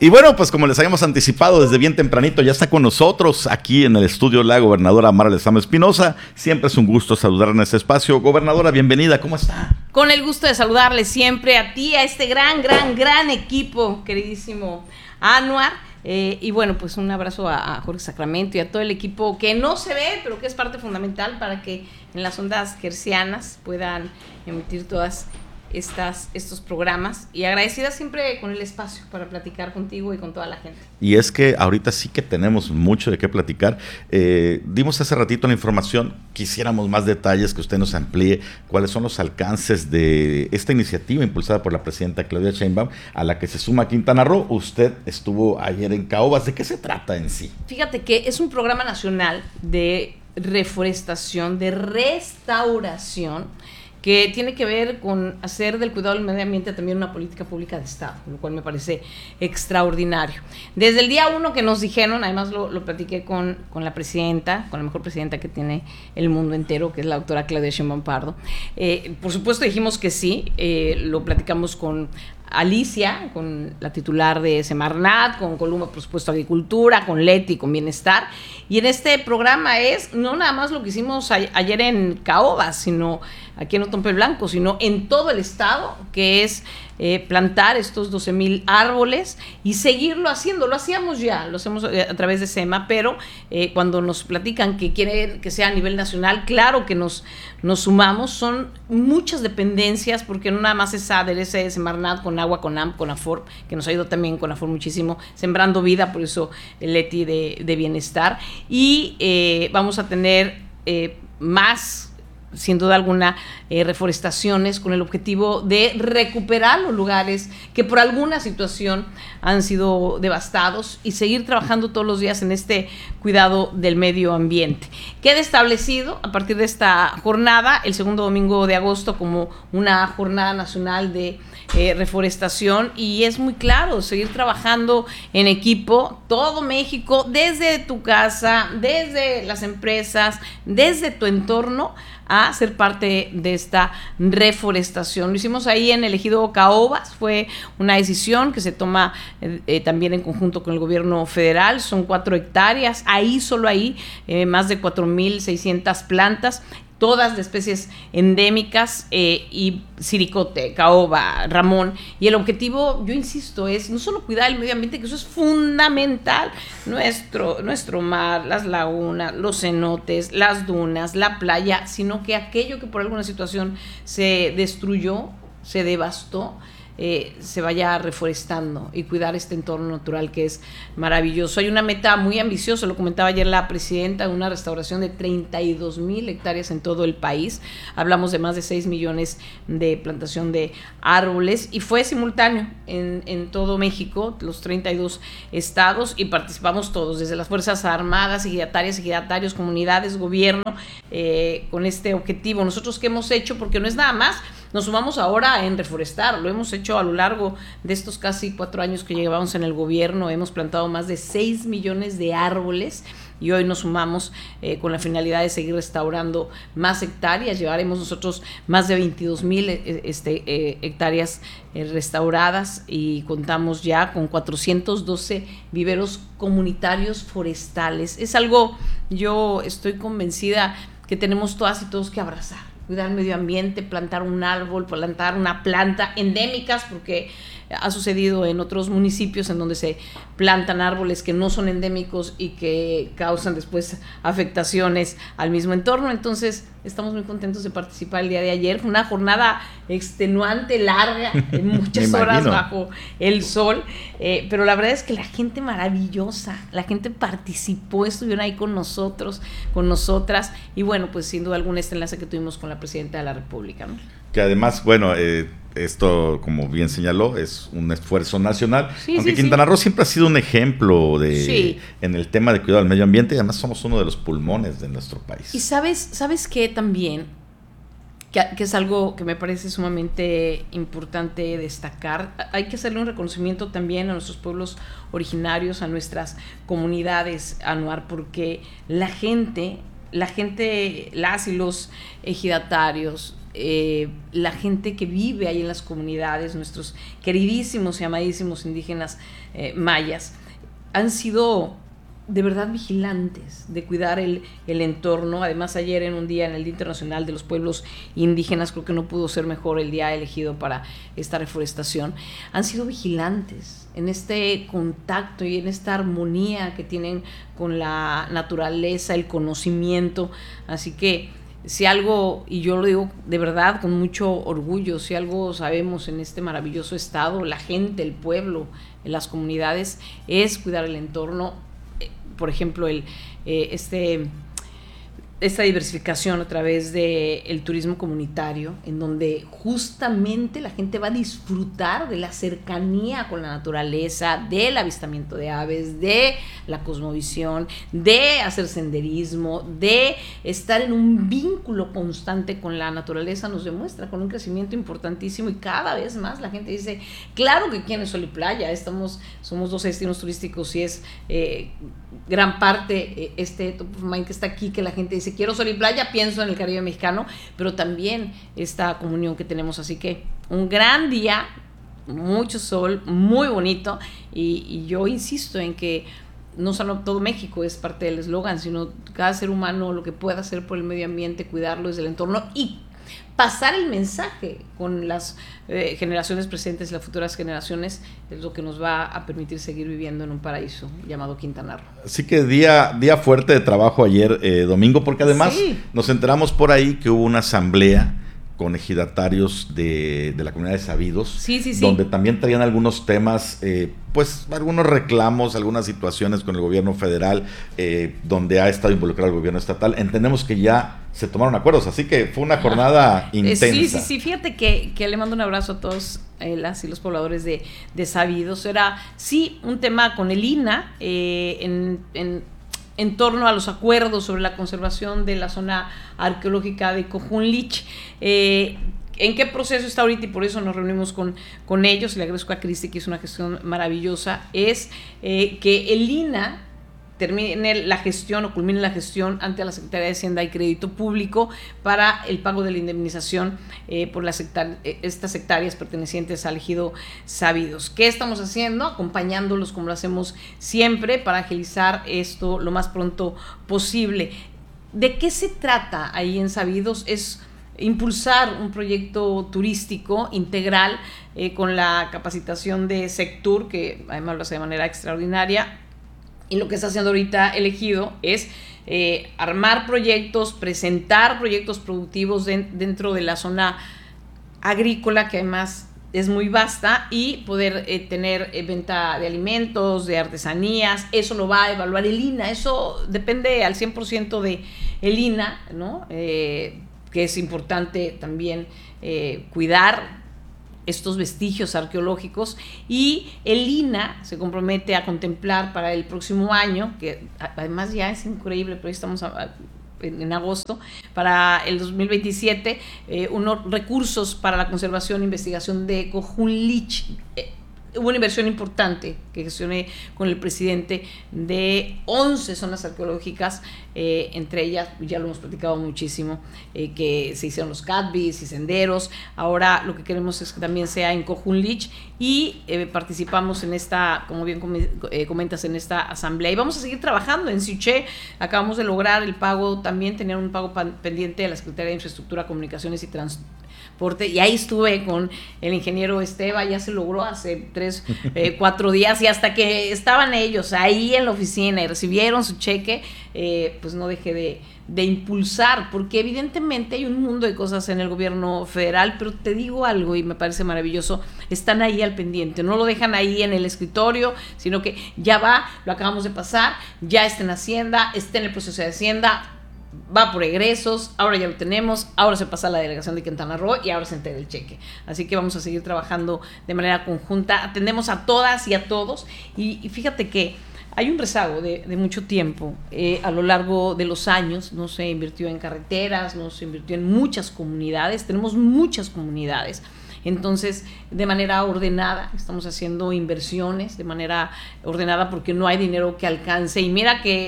Y bueno, pues como les habíamos anticipado desde bien tempranito, ya está con nosotros aquí en el estudio la gobernadora Mara Lezama Espinosa. Siempre es un gusto saludar en este espacio. Gobernadora, bienvenida, ¿cómo está? Con el gusto de saludarle siempre a ti, a este gran equipo, queridísimo Anuar. Y bueno, pues un abrazo a Jorge Sacramento y a todo el equipo que no se ve, pero que es parte fundamental para que en las ondas hercianas puedan emitir todas estos programas, y agradecida siempre con el espacio para platicar contigo y con toda la gente. Y es que ahorita sí que tenemos mucho de qué platicar. Dimos hace ratito la información, quisiéramos más detalles, que usted nos amplíe cuáles son los alcances de esta iniciativa impulsada por la presidenta Claudia Sheinbaum, a la que se suma Quintana Roo. Usted estuvo ayer en Caobas. ¿De qué se trata en sí? Fíjate que es un programa nacional de reforestación, de restauración, que tiene que ver con hacer del cuidado del medio ambiente también una política pública de Estado, lo cual me parece extraordinario. Desde el día 1 que nos dijeron, además lo platiqué con la presidenta, con la mejor presidenta que tiene el mundo entero, que es la doctora Claudia Sheinbaum Pardo, por supuesto dijimos que sí, lo platicamos con Alicia, con la titular de Semarnat, con Columba, por supuesto, Agricultura, con Leti, con Bienestar. Y en este programa es no nada más lo que hicimos ayer en Caobas, sino aquí en Otompe Blanco, sino en todo el estado, que es plantar estos 12,000 árboles y seguirlo haciendo. Lo hacíamos ya, lo hacemos a través de SEMA, pero cuando nos platican que quieren que sea a nivel nacional, claro que nos sumamos. Son muchas dependencias, porque no nada más es ADER, es Semarnat, con agua, con AMP, con AFOR, que nos ha ido también con AFOR muchísimo, Sembrando Vida, por eso el Leti de Bienestar. Y vamos a tener más, sin duda alguna, reforestaciones con el objetivo de recuperar los lugares que por alguna situación han sido devastados y seguir trabajando todos los días en este cuidado del medio ambiente. Queda establecido a partir de esta jornada, el segundo domingo de agosto, como una jornada nacional de reforestación, y es muy claro, seguir trabajando en equipo, todo México, desde tu casa, desde las empresas, desde tu entorno, a ser parte de esta reforestación. Lo hicimos ahí en el ejido Caobas, fue una decisión que se toma también en conjunto con el gobierno federal. Son 4 hectáreas, solo ahí, más de 4,600 plantas, todas de especies endémicas, y siricote, caoba, ramón. Y el objetivo, yo insisto, es no solo cuidar el medio ambiente, que eso es fundamental, nuestro mar, las lagunas, los cenotes, las dunas, la playa, sino que aquello que por alguna situación se destruyó, se devastó, se vaya reforestando y cuidar este entorno natural que es maravilloso. Hay una meta muy ambiciosa, lo comentaba ayer la presidenta, una restauración de 32,000 hectáreas en todo el país. Hablamos de más de 6 millones de plantación de árboles, y fue simultáneo en todo México, los 32 estados, y participamos todos, desde las Fuerzas Armadas, ejidatarios, comunidades, gobierno, con este objetivo. Nosotros, ¿qué hemos hecho? Porque no es nada más, nos sumamos ahora en reforestar, lo hemos hecho a lo largo de estos casi 4 años que llevamos en el gobierno. Hemos plantado más de 6 millones de árboles, y hoy nos sumamos con la finalidad de seguir restaurando más hectáreas. Llevaremos nosotros más de 22,000 hectáreas restauradas, y contamos ya con 412 viveros comunitarios forestales. Es algo, yo estoy convencida que tenemos todas y todos que abrazar. Cuidar el medio ambiente, plantar un árbol, plantar una planta, endémicas, porque ha sucedido en otros municipios en donde se plantan árboles que no son endémicos y que causan después afectaciones al mismo entorno. Entonces, estamos muy contentos de participar el día de ayer. Fue una jornada extenuante, larga, muchas horas bajo el sol, pero la verdad es que la gente maravillosa, la gente participó, estuvieron ahí con nosotros, con nosotras, y bueno, pues sin duda alguna este enlace que tuvimos con la presidenta de la República, ¿no? Que además, bueno, esto, como bien señaló, es un esfuerzo nacional, aunque Quintana Roo siempre ha sido un ejemplo en el tema de cuidado del medio ambiente, y además somos uno de los pulmones de nuestro país. Y sabes qué también, que es algo que me parece sumamente importante destacar, hay que hacerle un reconocimiento también a nuestros pueblos originarios, a nuestras comunidades, Anuar, porque la gente, las y los ejidatarios, la gente que vive ahí en las comunidades, nuestros queridísimos y amadísimos indígenas mayas, han sido de verdad vigilantes de cuidar el entorno. Además, ayer en un día, en el Día Internacional de los Pueblos Indígenas, creo que no pudo ser mejor el día elegido para esta reforestación, han sido vigilantes en este contacto y en esta armonía que tienen con la naturaleza, el conocimiento. Así que si algo, y yo lo digo de verdad con mucho orgullo, si algo sabemos en este maravilloso estado, la gente, el pueblo, en las comunidades, es cuidar el entorno. Por ejemplo, esta diversificación a través del turismo comunitario, en donde justamente la gente va a disfrutar de la cercanía con la naturaleza, del avistamiento de aves, de la cosmovisión, de hacer senderismo, de estar en un vínculo constante con la naturaleza, nos demuestra con un crecimiento importantísimo, y cada vez más la gente dice, claro que aquí en Sol y Playa somos 12 destinos turísticos, y es gran parte top of mind que está aquí, que la gente dice, quiero Sol y Playa, pienso en el Caribe mexicano, pero también esta comunión que tenemos. Así que un gran día, mucho sol, muy bonito, y yo insisto en que no solo todo México es parte del eslogan, sino cada ser humano lo que pueda hacer por el medio ambiente, cuidarlo desde el entorno y pasar el mensaje con las generaciones presentes y las futuras generaciones, es lo que nos va a permitir seguir viviendo en un paraíso llamado Quintana Roo. Así que día fuerte de trabajo ayer, domingo, porque además nos enteramos por ahí que hubo una asamblea con ejidatarios de la comunidad de Sabidos, donde también traían algunos temas, pues algunos reclamos, algunas situaciones con el gobierno federal, donde ha estado involucrado el gobierno estatal. Entendemos que ya se tomaron acuerdos, así que fue una jornada intensa. Sí, fíjate que le mando un abrazo a todos las y los pobladores de Sabidos. Era, un tema con el INAH, en torno a los acuerdos sobre la conservación de la zona arqueológica de Cojuntlich. ¿En qué proceso está ahorita? Y por eso nos reunimos con ellos, y le agradezco a Cristi, que hizo una gestión maravillosa, es que el INAH termine la gestión o culmine la gestión ante la Secretaría de Hacienda y Crédito Público para el pago de la indemnización por estas hectáreas pertenecientes al ejido Sabidos. ¿Qué estamos haciendo? Acompañándolos como lo hacemos siempre para agilizar esto lo más pronto posible. ¿De qué se trata ahí en Sabidos? Es impulsar un proyecto turístico integral con la capacitación de Sectur, que además lo hace de manera extraordinaria. Y lo que está haciendo ahorita el ejido es armar proyectos, presentar proyectos productivos dentro de la zona agrícola, que además es muy vasta, y poder tener venta de alimentos, de artesanías. Eso lo va a evaluar el INAH. Eso depende al 100% de el INAH, ¿no? Que es importante también cuidar estos vestigios arqueológicos, y el INAH se compromete a contemplar para el próximo año, que además ya es increíble, pero estamos en agosto, para el 2027, unos recursos para la conservación e investigación de Cojuntlich. Hubo una inversión importante que gestioné con el presidente de 11 zonas arqueológicas, entre ellas, ya lo hemos platicado muchísimo, que se hicieron los CATBIS y senderos. Ahora lo que queremos es que también sea en Cojuntlich, y participamos en esta, como bien comentas, en esta asamblea, y vamos a seguir trabajando. En Siuché acabamos de lograr el pago, también tener un pago pendiente de la Secretaría de Infraestructura, Comunicaciones y Transporte, y ahí estuve con el ingeniero Esteba. Ya se logró hace 4 días, y hasta que estaban ellos ahí en la oficina y recibieron su cheque, pues no dejé de impulsar, porque evidentemente hay un mundo de cosas en el gobierno federal, pero te digo algo y me parece maravilloso, están ahí al pendiente, no lo dejan ahí en el escritorio, sino que ya va, lo acabamos de pasar, ya está en Hacienda, está en el proceso de Hacienda, va por egresos, ahora ya lo tenemos, ahora se pasa a la delegación de Quintana Roo y ahora se entrega el cheque. Así que vamos a seguir trabajando de manera conjunta, atendemos a todas y a todos, y fíjate que hay un rezago de mucho tiempo. A lo largo de los años no se invirtió en carreteras, no se invirtió en muchas comunidades, tenemos muchas comunidades. Entonces, de manera ordenada, estamos haciendo inversiones de manera ordenada, porque no hay dinero que alcance. Y mira que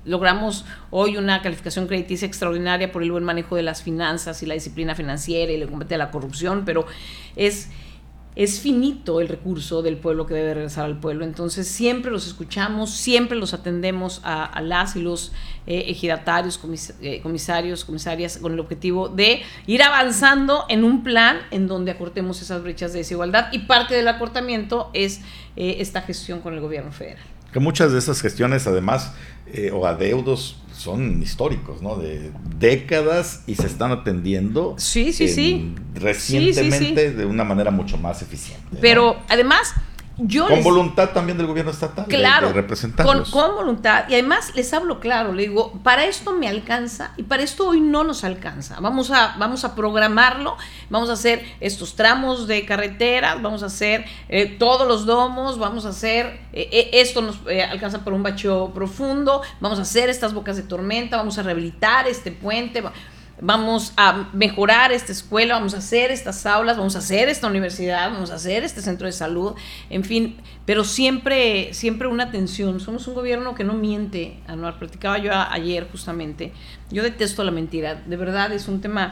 logramos hoy una calificación crediticia extraordinaria por el buen manejo de las finanzas y la disciplina financiera y el combate a la corrupción, pero es finito el recurso del pueblo que debe regresar al pueblo. Entonces siempre los escuchamos, siempre los atendemos a las y los ejidatarios, comisarios, comisarias, con el objetivo de ir avanzando en un plan en donde acortemos esas brechas de desigualdad, y parte del acortamiento es esta gestión con el gobierno federal. Que muchas de esas gestiones, además, o adeudos, son históricos, ¿no? De décadas, y se están atendiendo recientemente de una manera mucho más eficiente. Pero ¿no? Además, con voluntad también del gobierno estatal, claro, de representarlos. Con voluntad, y además les hablo claro, le digo, para esto me alcanza y para esto hoy no nos alcanza. Vamos a programarlo, vamos a hacer estos tramos de carreteras, vamos a hacer todos los domos, vamos a hacer, esto nos alcanza para un bacheo profundo, vamos a hacer estas bocas de tormenta, vamos a rehabilitar este puente, vamos a mejorar esta escuela, vamos a hacer estas aulas, vamos a hacer esta universidad, vamos a hacer este centro de salud, en fin, pero siempre una atención. Somos un gobierno que no miente, Anuar. Platicaba yo ayer justamente, yo detesto la mentira, de verdad es un tema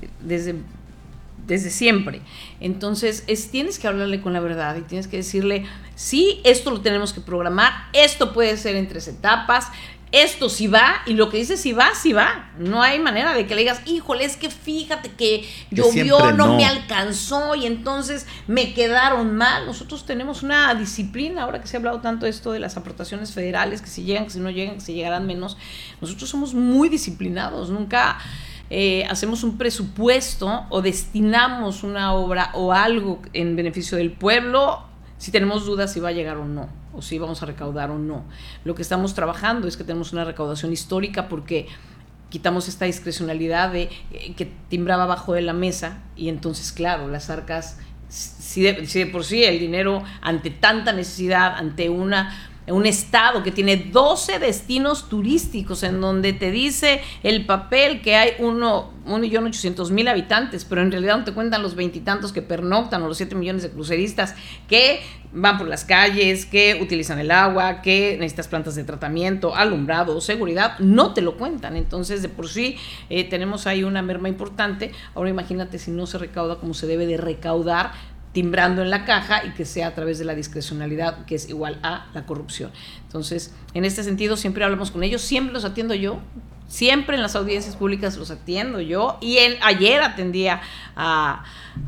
desde siempre. Entonces tienes que hablarle con la verdad y tienes que decirle, sí, esto lo tenemos que programar, esto puede ser en 3 etapas, esto sí va, y lo que dice sí va, sí va. No hay manera de que le digas, híjole, es que fíjate que llovió, no me alcanzó y entonces me quedaron mal. Nosotros tenemos una disciplina, ahora que se ha hablado tanto de esto de las aportaciones federales, que si llegan, que si no llegan, que si llegarán menos. Nosotros somos muy disciplinados, nunca hacemos un presupuesto o destinamos una obra o algo en beneficio del pueblo si tenemos dudas si va a llegar o no, o si vamos a recaudar o no. Lo que estamos trabajando es que tenemos una recaudación histórica, porque quitamos esta discrecionalidad que timbraba abajo de la mesa, y entonces, claro, las arcas, si de por sí el dinero, ante tanta necesidad, ante un estado que tiene 12 destinos turísticos, en donde te dice el papel que hay 1.800.000 habitantes, pero en realidad no te cuentan los 20 y tantos que pernoctan, o los 7 millones de cruceristas que van por las calles, que utilizan el agua, que necesitas plantas de tratamiento, alumbrado, seguridad, no te lo cuentan. Entonces, de por sí tenemos ahí una merma importante. Ahora imagínate si no se recauda como se debe de recaudar, timbrando en la caja, y que sea a través de la discrecionalidad, que es igual a la corrupción. Entonces, en este sentido, siempre hablamos con ellos, siempre los atiendo yo, siempre en las audiencias públicas los atiendo yo, y ayer atendía a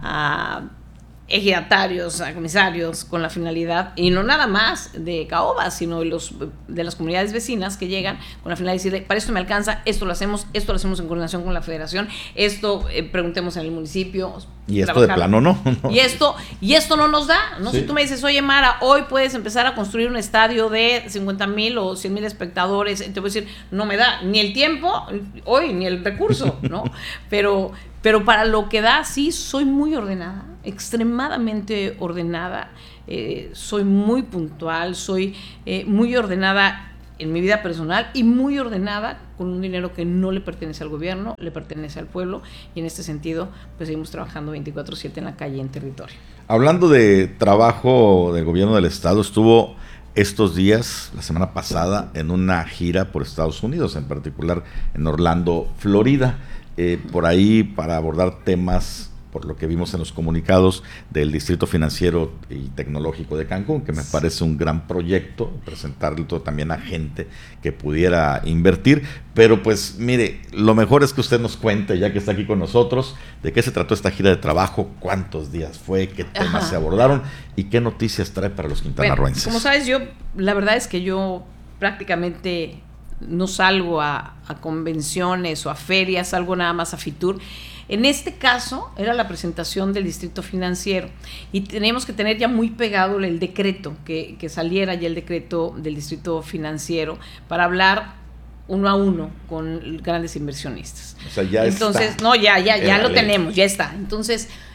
ejidatarios, a comisarios, con la finalidad, y no nada más de Caoba, sino de las comunidades vecinas que llegan con la finalidad de decirle, para esto me alcanza, esto lo hacemos en coordinación con la federación, esto preguntemos en el municipio. Y esto de plano no. Y esto no nos da, ¿no? Sí. Si tú me dices, oye, Mara, hoy puedes empezar a construir un estadio de 50,000 o 100,000 espectadores, te voy a decir, no me da ni el tiempo hoy, ni el recurso, ¿no? Pero para lo que da, sí, soy muy ordenada, extremadamente ordenada, soy muy puntual, soy muy ordenada en mi vida personal, y muy ordenada con un dinero que no le pertenece al gobierno, le pertenece al pueblo, y en este sentido pues seguimos trabajando 24/7 en la calle, en territorio. Hablando de trabajo del gobierno del estado, estuvo estos días, la semana pasada, en una gira por Estados Unidos, en particular en Orlando, Florida, por ahí para abordar temas, por lo que vimos en los comunicados, del Distrito Financiero y Tecnológico de Cancún, que me parece un gran proyecto, presentarlo también a gente que pudiera invertir. Pero pues mire, lo mejor es que usted nos cuente, ya que está aquí con nosotros, de qué se trató esta gira de trabajo, cuántos días fue, qué temas se abordaron y qué noticias trae para los quintanarroenses. Como sabes, la verdad es que yo prácticamente no salgo a convenciones o a ferias, salgo nada más a Fitur. En este caso era la presentación del Distrito Financiero, y teníamos que tener ya muy pegado el decreto, que saliera ya el decreto del Distrito Financiero, para hablar uno a uno con grandes inversionistas. O sea, ya entonces, está. No, ya lo tenemos, ya está. Entonces,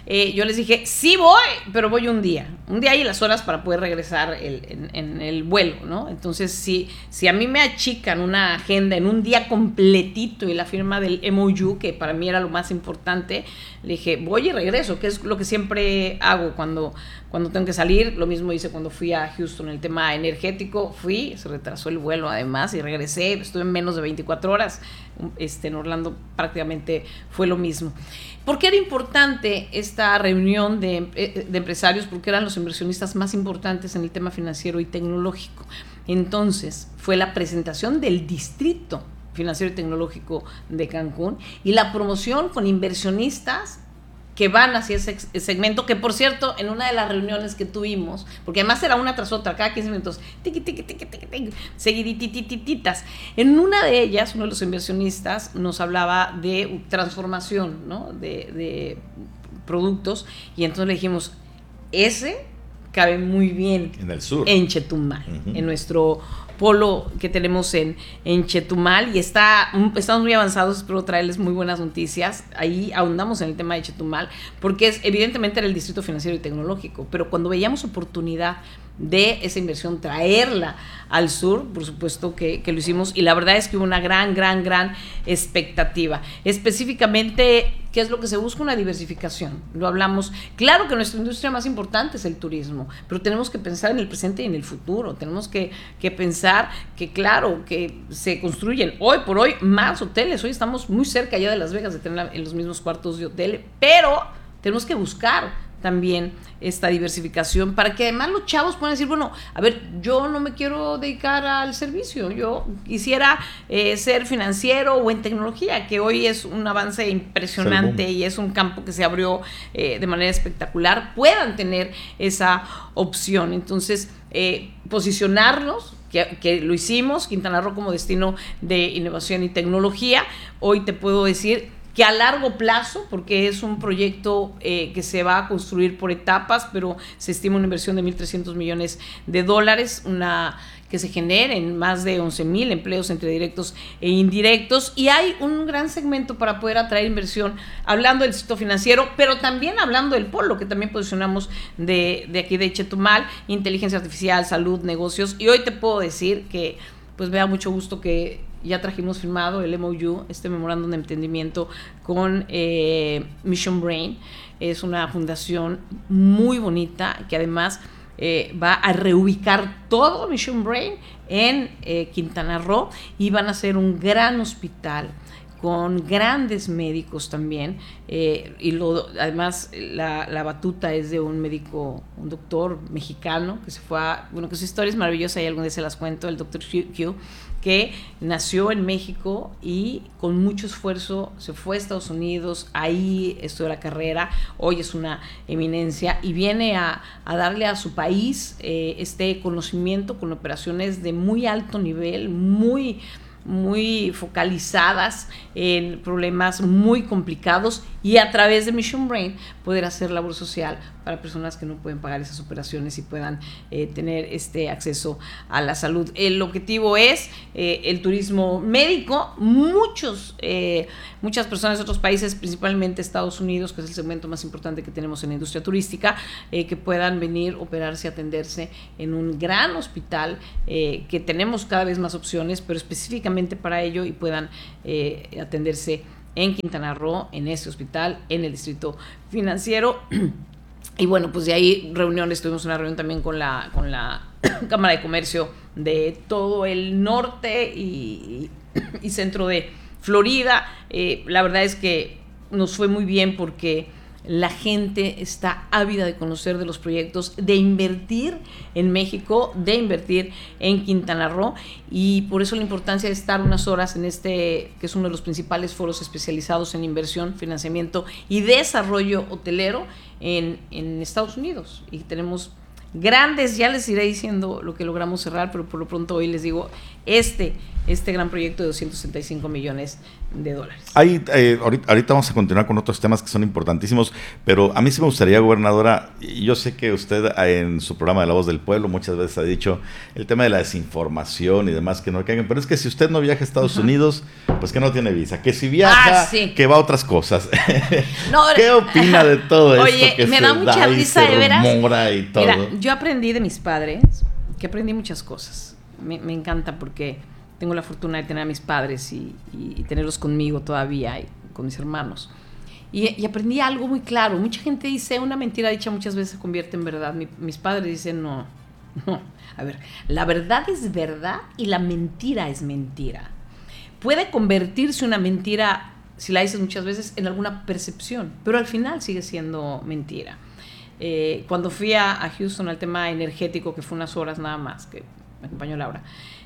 yo les dije, sí voy, pero voy un día y las horas para poder regresar en el vuelo, ¿no? Entonces, si a mí me achican una agenda en un día completito y la firma del MOU, que para mí era lo más importante, le dije, voy y regreso, que es lo que siempre hago cuando tengo que salir. Lo mismo hice cuando fui a Houston, el tema energético, se retrasó el vuelo además y regresé, estuve en menos de 24 horas, en Orlando prácticamente fue lo mismo. ¿Por qué era importante esta reunión de empresarios? Porque eran los inversionistas más importantes en el tema financiero y tecnológico. Entonces, fue la presentación del distrito financiero y tecnológico de Cancún y la promoción con inversionistas que van hacia ese segmento, que por cierto, en una de las reuniones que tuvimos, porque además era una tras otra, cada 15 minutos, seguidititititas, en una de ellas, uno de los inversionistas nos hablaba de transformación, ¿no? de productos, y entonces le dijimos, ese cabe muy bien en el sur, en Chetumal, en nuestro polo que tenemos en Chetumal, y estamos muy avanzados. Espero traerles muy buenas noticias. Ahí ahondamos en el tema de Chetumal, porque evidentemente era el distrito financiero y tecnológico, pero cuando veíamos oportunidad de esa inversión, traerla al sur, por supuesto que lo hicimos, y la verdad es que hubo una gran expectativa. Específicamente, ¿qué es lo que se busca? Una diversificación. Lo hablamos. Claro que nuestra industria más importante es el turismo, pero tenemos que pensar en el presente y en el futuro. Tenemos que pensar que, claro, que se construyen hoy por hoy más hoteles. Hoy estamos muy cerca ya de Las Vegas de tener en los mismos cuartos de hotel, pero tenemos que buscar también esta diversificación para que además los chavos puedan decir, bueno, a ver, yo no me quiero dedicar al servicio, yo quisiera ser financiero o en tecnología, que hoy es un avance impresionante y es un campo que se abrió de manera espectacular, puedan tener esa opción. Entonces, posicionarlos, que lo hicimos, Quintana Roo como destino de innovación y tecnología. Hoy te puedo decir que a largo plazo, porque es un proyecto que se va a construir por etapas, pero se estima una inversión de $1,300 millones, que se generen más de 11,000 empleos entre directos e indirectos, y hay un gran segmento para poder atraer inversión, hablando del sector financiero, pero también hablando del polo, que también posicionamos de aquí de Chetumal, inteligencia artificial, salud, negocios, y hoy te puedo decir que pues me da mucho gusto que ya trajimos firmado el MOU, este memorándum de entendimiento con Mission Brain. Es una fundación muy bonita que además va a reubicar todo Mission Brain en Quintana Roo, y van a hacer un gran hospital con grandes médicos también, además la batuta es de un doctor mexicano que se fue que su historia es maravillosa y algún día se las cuento, el doctor Q, que nació en México y con mucho esfuerzo se fue a Estados Unidos, ahí estudió la carrera, hoy es una eminencia y viene a darle a su país este conocimiento con operaciones de muy alto nivel, muy focalizadas en problemas muy complicados, y a través de Mission Brain poder hacer labor social para personas que no pueden pagar esas operaciones y puedan tener este acceso a la salud. El objetivo es el turismo médico. Muchas personas de otros países, principalmente Estados Unidos, que es el segmento más importante que tenemos en la industria turística, que puedan venir, operarse, atenderse en un gran hospital, que tenemos cada vez más opciones, pero específicamente para ello, y puedan atenderse en Quintana Roo, en ese hospital, en el distrito financiero. Y bueno, pues de ahí tuvimos una reunión también con la Cámara de Comercio de todo el norte y centro de Florida. La verdad es que nos fue muy bien porque la gente está ávida de conocer de los proyectos, de invertir en México, de invertir en Quintana Roo, y por eso la importancia de estar unas horas en que es uno de los principales foros especializados en inversión, financiamiento y desarrollo hotelero en Estados Unidos. Y tenemos grandes. Ya les iré diciendo lo que logramos cerrar, pero por lo pronto hoy les digo este gran proyecto de 265 millones de dólares. Ahorita vamos a continuar con otros temas que son importantísimos, pero a mí sí me gustaría, gobernadora, y yo sé que usted en su programa de La Voz del Pueblo muchas veces ha dicho el tema de la desinformación y demás que no caigan, pero es que si usted no viaja a Estados Unidos, pues que no tiene visa, que si viaja, sí, que va a otras cosas. No, ¿qué opina de todo esto? Oye, que me se da mucha risa, de veras. Y todo? Mira, yo aprendí de mis padres, que aprendí muchas cosas. Me encanta porque tengo la fortuna de tener a mis padres y tenerlos conmigo todavía y con mis hermanos. Y aprendí algo muy claro. Mucha gente dice, una mentira dicha muchas veces se convierte en verdad. Mis padres dicen, no. A ver, la verdad es verdad y la mentira es mentira. Puede convertirse una mentira, si la dices muchas veces, en alguna percepción, pero al final sigue siendo mentira. Cuando fui a Houston al tema energético, que fue unas horas nada más, que me acompañó Laura,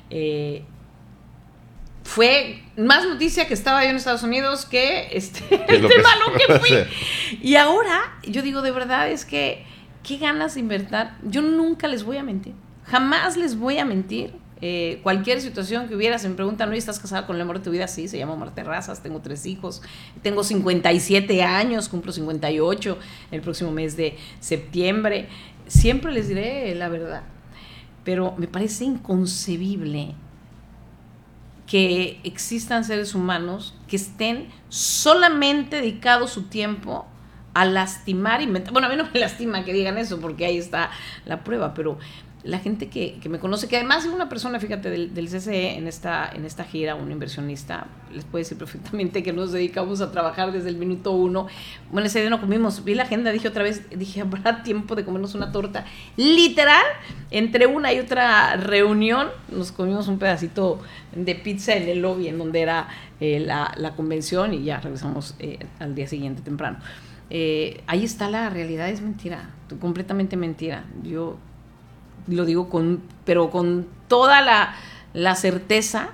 fue más noticia que estaba yo en Estados Unidos que el tema lo que fui. Y ahora, yo digo, de verdad, es que qué ganas de invertir. Yo nunca les voy a mentir. Jamás les voy a mentir. Cualquier situación que hubiera, se me preguntan, ¿no estás casada con el amor de tu vida? Sí, se llama Omar Terrazas, tengo 3 hijos, tengo 57 años, cumplo 58 el próximo mes de septiembre. Siempre les diré la verdad. Pero me parece inconcebible que existan seres humanos que estén solamente dedicados su tiempo a lastimar y mentir. Bueno, a mí no me lastima que digan eso porque ahí está la prueba, pero la gente que me conoce, que además es una persona, fíjate, del CCE en esta gira, un inversionista, les puede decir perfectamente que nos dedicamos a trabajar desde el minuto 1. Bueno, ese día no comimos, vi la agenda, dije, habrá tiempo de comernos una torta. Literal, entre una y otra reunión, nos comimos un pedacito de pizza en el lobby, en donde era la convención, y ya regresamos al día siguiente temprano. Ahí está la realidad, es mentira, completamente mentira. Yo lo digo pero con toda la certeza,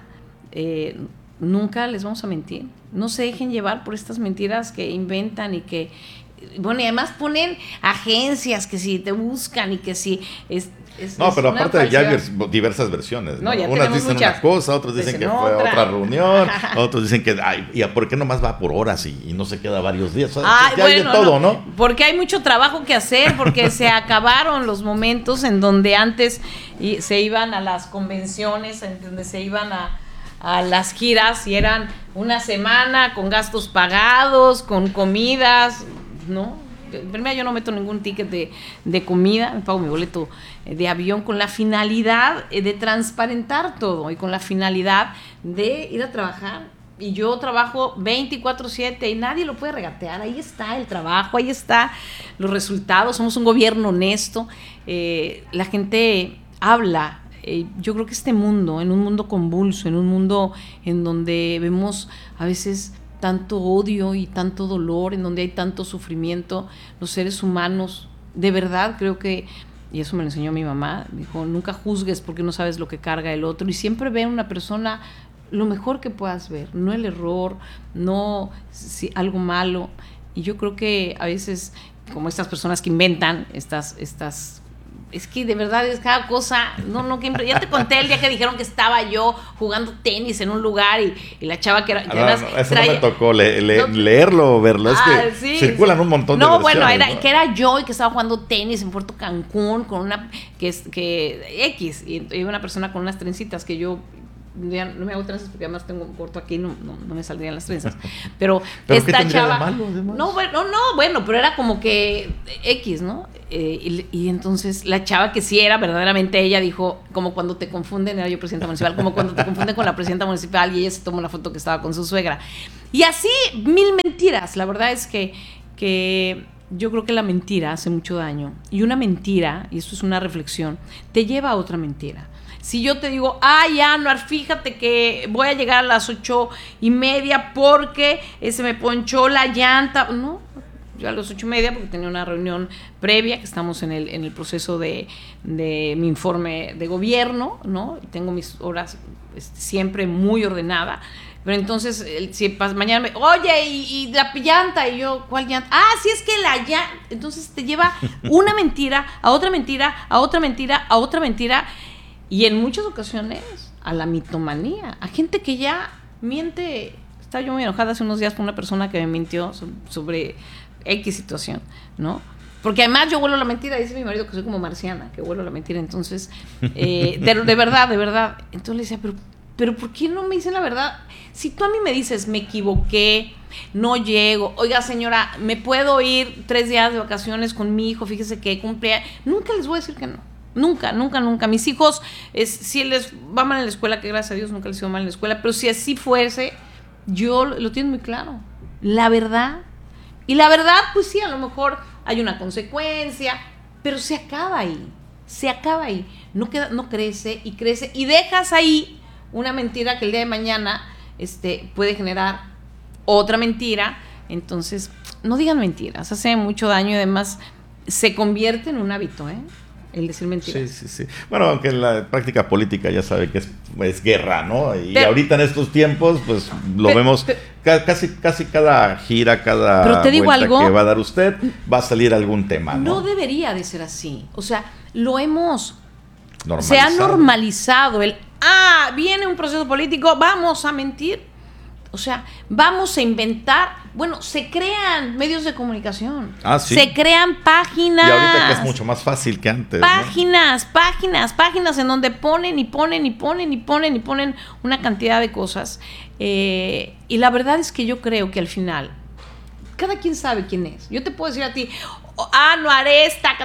nunca les vamos a mentir. No se dejen llevar por estas mentiras que inventan y que, bueno, y además ponen agencias que si te buscan y que si pero aparte ya hay diversas versiones, ¿no? Unas dicen muchas, una cosa, otros dicen que fue otra reunión, otros dicen que, ¿y por qué nomás va por horas y no se queda varios días? Hay de todo, ¿no? Porque hay mucho trabajo que hacer, porque se acabaron los momentos en donde antes se iban a las convenciones, en donde se iban a las giras y eran una semana con gastos pagados, con comidas, ¿no? Primero, yo no meto ningún ticket de comida, me pago mi boleto de avión con la finalidad de transparentar todo y con la finalidad de ir a trabajar. Y yo trabajo 24/7 y nadie lo puede regatear. Ahí está el trabajo, ahí están los resultados. Somos un gobierno honesto. La gente habla. Yo creo que este mundo, en un mundo convulso, en un mundo en donde vemos a veces tanto odio y tanto dolor, en donde hay tanto sufrimiento, los seres humanos, de verdad creo que, y eso me lo enseñó mi mamá, dijo, nunca juzgues porque no sabes lo que carga el otro, y siempre ve en una persona lo mejor que puedas ver, no el error, no algo malo. Y yo creo que a veces, como estas personas que inventan estas es que de verdad es cada cosa, ya te conté el día que dijeron que estaba yo jugando tenis en un lugar y la chava que era... eso no me tocó leerlo o verlo, es que sí, circulan un montón de versiones. Bueno, que era yo y que estaba jugando tenis en Puerto Cancún con una, y una persona con unas trencitas que yo... Ya no me hago trenzas porque además tengo un corto aquí, no me saldrían las trenzas. Pero esta chava. De malo, bueno, pero era como que X, ¿no? Y entonces la chava que sí era verdaderamente ella dijo, como cuando te confunden, era yo presidenta municipal, como cuando te confunden con la presidenta municipal y ella se tomó una foto que estaba con su suegra. Y así, 1000 mentiras. La verdad es que yo creo que la mentira hace mucho daño. Y una mentira, y esto es una reflexión, te lleva a otra mentira. Si yo te digo, Anuar, fíjate que voy a llegar a las 8:30 porque se me ponchó la llanta. No, yo a las 8:30, porque tenía una reunión previa, que estamos en el proceso de mi informe de gobierno, ¿no? Y tengo mis horas siempre muy ordenada. Pero entonces, si mañana oye, y la llanta, y yo, ¿cuál llanta? Sí, es que la llanta. Entonces te lleva una mentira, a otra mentira, a otra mentira, a otra mentira, y en muchas ocasiones a la mitomanía, a gente que ya miente. Estaba yo muy enojada hace unos días por una persona que me mintió sobre X situación, ¿no? Porque además yo huelo la mentira, dice mi marido que soy como marciana, que huelo la mentira. Entonces, de verdad. Entonces le decía, pero ¿por qué no me dicen la verdad? Si tú a mí me dices, me equivoqué, no llego, oiga señora, ¿me puedo ir 3 días de vacaciones con mi hijo? Fíjese que cumple, nunca les voy a decir que no. Nunca. Mis hijos, si les va mal en la escuela, que gracias a Dios nunca les ha ido mal en la escuela, pero si así fuese, yo lo tengo muy claro. La verdad. Y la verdad, pues sí, a lo mejor hay una consecuencia, pero se acaba ahí. No crece y dejas ahí una mentira que el día de mañana puede generar otra mentira. Entonces, no digan mentiras, hace mucho daño y además se convierte en un hábito, el decir mentiras. Sí. Bueno, aunque en la práctica política ya sabe que es guerra, ¿no? Y ahorita en estos tiempos, pues vemos casi cada gira, cada pero te digo vuelta algo, que va a dar usted, va a salir algún tema, ¿no? No debería de ser así. O sea, lo hemos... Normalizado. Se ha normalizado viene un proceso político, vamos a mentir. O sea, vamos a inventar. Bueno, se crean medios de comunicación. ¿Sí? Se crean páginas. Y ahorita que es mucho más fácil que antes. Páginas en donde ponen una cantidad de cosas. Y la verdad es que yo creo que al final, cada quien sabe quién es. Yo te puedo decir a ti, no haré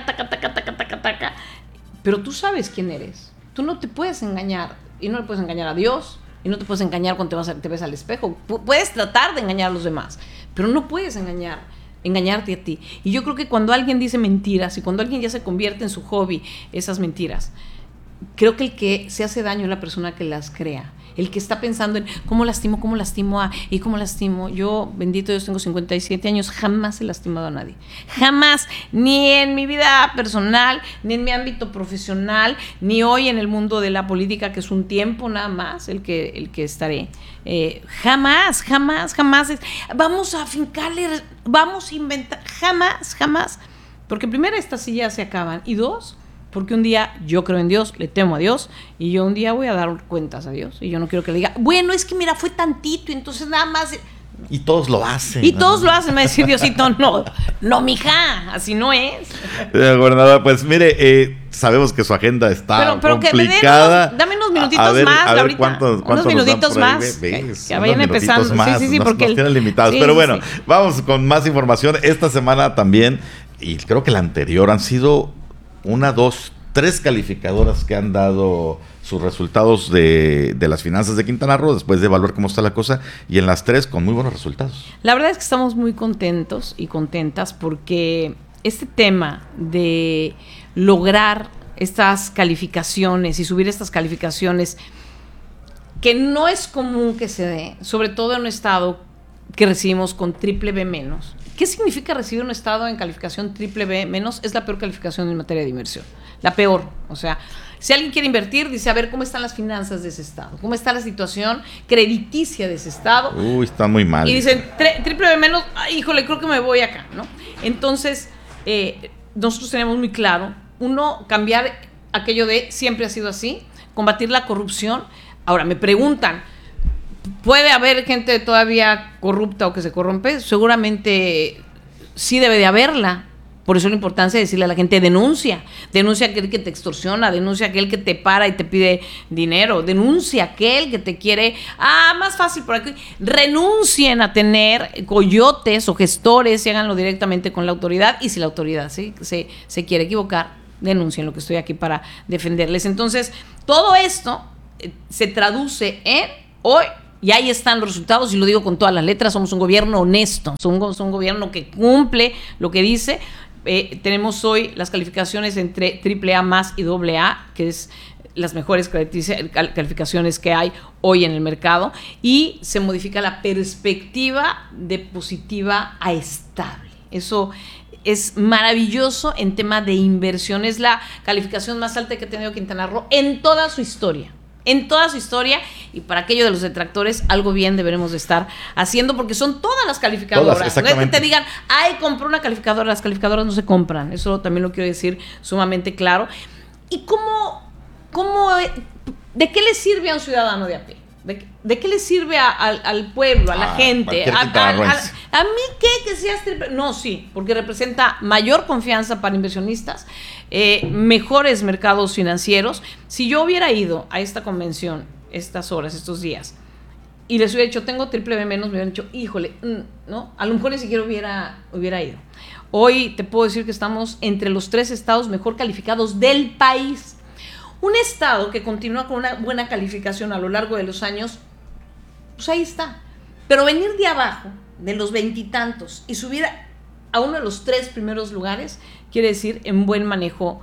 taca. Pero tú sabes quién eres. Tú no te puedes engañar. Y no le puedes engañar a Dios. Y no te puedes engañar cuando te ves al espejo. Puedes tratar de engañar a los demás. Pero no puedes engañarte a ti. Y yo creo que cuando alguien dice mentiras y cuando alguien ya se convierte en su hobby esas mentiras, creo que el que se hace daño es la persona que las crea. El que está pensando en cómo lastimo y cómo lastimo. Yo, bendito Dios, tengo 57 años, jamás he lastimado a nadie. Jamás, ni en mi vida personal, ni en mi ámbito profesional, ni hoy en el mundo de la política, que es un tiempo nada más el que estaré. Jamás. Vamos a afincarle, vamos a inventar. Jamás. Porque primero, estas sillas se acaban. Y 2, porque un día yo creo en Dios, le temo a Dios, y yo un día voy a dar cuentas a Dios, y yo no quiero que le diga, bueno, es que mira, fue tantito, y entonces nada más... Y todos lo hacen. Y todos lo hacen, me dice Diosito, no, mija, así no es. Gobernadora, pues mire, sabemos que su agenda está pero complicada. Dame unos minutitos más, a ver ahorita. ¿cuántos unos minutitos más. Que vayan empezando. Más, sí, porque nos tienen limitados. Pero bueno, vamos con más información. Esta semana también, y creo que la anterior, han sido 1, 2, 3 calificadoras que han dado sus resultados de las finanzas de Quintana Roo después de evaluar cómo está la cosa, y en las 3 con muy buenos resultados. La verdad es que estamos muy contentos y contentas porque este tema de lograr estas calificaciones y subir estas calificaciones, que no es común que se dé, sobre todo en un estado que recibimos con triple B menos. ¿Qué significa recibir un estado en calificación triple B menos? Es la peor calificación en materia de inversión. La peor. O sea, si alguien quiere invertir, dice, a ver, ¿cómo están las finanzas de ese estado? ¿Cómo está la situación crediticia de ese estado? Está muy mal. Y dicen, triple B menos, híjole, creo que me voy acá, ¿no? Entonces, nosotros tenemos muy claro, cambiar aquello de siempre ha sido así, combatir la corrupción. Ahora, me preguntan, ¿puede haber gente todavía corrupta o que se corrompe? Seguramente sí debe de haberla. Por eso la importancia de decirle a la gente, denuncia a aquel que te extorsiona, denuncia a aquel que te para y te pide dinero, denuncia a aquel que te quiere, más fácil por aquí, renuncien a tener coyotes o gestores y háganlo directamente con la autoridad, y si la autoridad se quiere equivocar, denuncien, lo que estoy aquí para defenderles. Entonces, todo esto se traduce en hoy. Y ahí están los resultados, y lo digo con todas las letras, somos un gobierno honesto, somos un gobierno que cumple lo que dice. Tenemos hoy las calificaciones entre AAA+ y AA, que es las mejores calificaciones que hay hoy en el mercado, y se modifica la perspectiva de positiva a estable. Eso es maravilloso en tema de inversión. Es la calificación más alta que ha tenido Quintana Roo en toda su historia. En toda su historia, y para aquello de los detractores, algo bien deberemos de estar haciendo, porque son todas las calificadoras. Todas, no es que te digan, ay, compró una calificadora, las calificadoras no se compran. Eso también lo quiero decir sumamente claro. ¿Y de qué le sirve a un ciudadano de a pie? ¿De qué le sirve al pueblo, a la gente? ¿A mí qué? Que seas triple. No, sí, porque representa mayor confianza para inversionistas, mejores mercados financieros. Si yo hubiera ido a esta convención, estas horas, estos días, y les hubiera dicho, tengo triple B menos, me hubieran dicho, híjole, ¿no? A lo mejor ni siquiera hubiera ido. Hoy te puedo decir que estamos entre los 3 estados mejor calificados del país. Un estado que continúa con una buena calificación a lo largo de los años, pues ahí está. Pero venir de abajo, de los 20 y tantos, y subir a uno de los 3 primeros lugares, quiere decir el buen manejo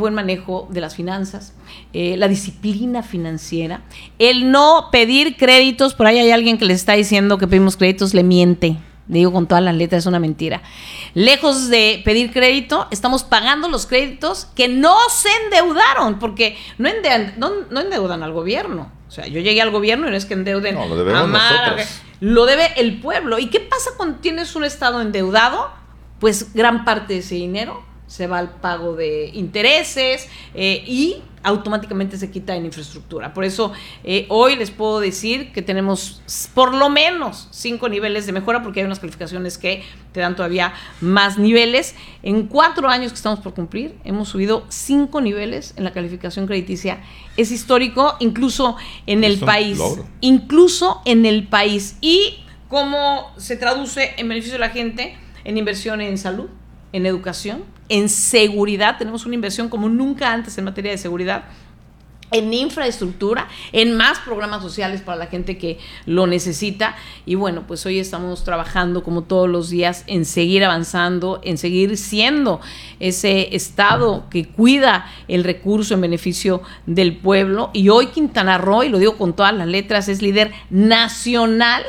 de las finanzas, la disciplina financiera, el no pedir créditos. Por ahí hay alguien que le está diciendo que pedimos créditos, le miente. Le digo con todas las letras, es una mentira. Lejos de pedir crédito, estamos pagando los créditos que no se endeudaron, porque no endeudan al gobierno. O sea, yo llegué al gobierno y no es que endeuden. No, lo debemos nosotros. Lo debe el pueblo. ¿Y qué pasa cuando tienes un estado endeudado? Pues gran parte de ese dinero se va al pago de intereses y automáticamente se quita en infraestructura. Por eso hoy les puedo decir que tenemos por lo menos 5 niveles de mejora, porque hay unas calificaciones que te dan todavía más niveles. En 4 años que estamos por cumplir, hemos subido 5 niveles en la calificación crediticia. Es histórico, incluso en el país. Incluso en el país. ¿Y cómo se traduce en beneficio de la gente? En inversión en salud, en educación, en seguridad. Tenemos una inversión como nunca antes en materia de seguridad, en infraestructura, en más programas sociales para la gente que lo necesita. Y bueno, pues hoy estamos trabajando como todos los días en seguir avanzando, en seguir siendo ese estado que cuida el recurso en beneficio del pueblo. Y hoy Quintana Roo, y lo digo con todas las letras, es líder nacional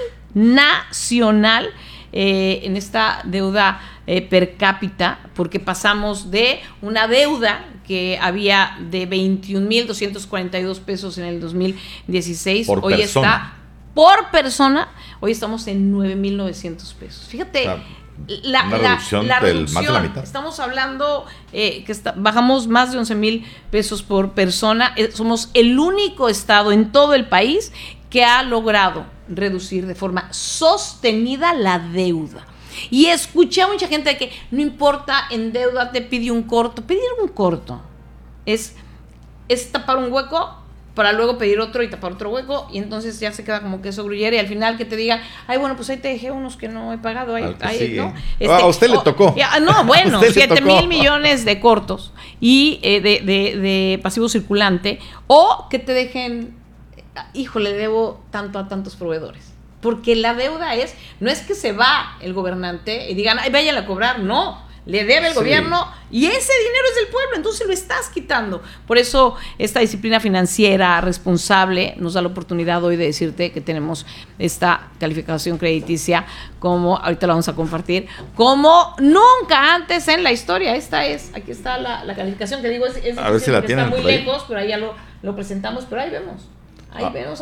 en esta deuda per cápita, porque pasamos de una deuda que había de 21,242 pesos en el 2016, hoy está por persona, hoy estamos en 9,900 pesos. Fíjate, la reducción, más de la mitad. Estamos hablando que bajamos más de 11,000 pesos por persona. Somos el único estado en todo el país que ha logrado reducir de forma sostenida la deuda. Y escuché a mucha gente de que no importa, endeudate, pide un corto. Pedir un corto es tapar un hueco para luego pedir otro y tapar otro hueco, y entonces ya se queda como queso gruyere, y al final que te digan, ay, bueno, pues ahí te dejé unos que no he pagado. ¿No? A usted le tocó. No, bueno, 7,000 millones de cortos y de pasivo circulante, o que te dejen, híjole, debo tanto a tantos proveedores. Porque la deuda no es que se va el gobernante y digan, ay, vayan a cobrar, no, le debe el gobierno y ese dinero es del pueblo, entonces lo estás quitando. Por eso esta disciplina financiera responsable nos da la oportunidad hoy de decirte que tenemos esta calificación crediticia, como ahorita la vamos a compartir, como nunca antes en la historia. Aquí está la calificación, que digo, es a ver si la tienen, está muy lejos, pero ahí ya lo presentamos, pero ahí vemos. Ahí vemos.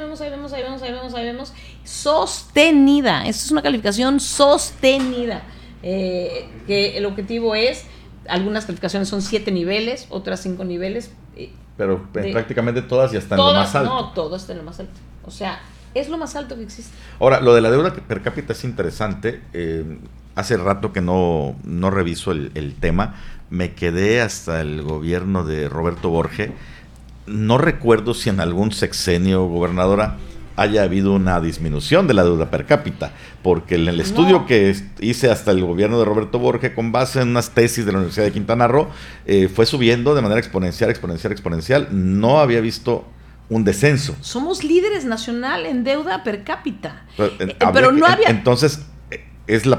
Sostenida. Esta es una calificación sostenida. Que el objetivo es, algunas calificaciones son 7 niveles, otras 5 niveles. Pero prácticamente todas ya están en lo más alto. No, todo está en lo más alto. O sea, es lo más alto que existe. Ahora, lo de la deuda per cápita es interesante. Hace rato que no reviso el tema. Me quedé hasta el gobierno de Roberto Borge. No recuerdo si en algún sexenio, gobernadora, haya habido una disminución de la deuda per cápita, porque en el estudio que hice hasta el gobierno de Roberto Borge, con base en unas tesis de la Universidad de Quintana Roo, fue subiendo de manera exponencial. No había visto un descenso. Somos líderes nacional en deuda per cápita. Pero no había... Entonces, es la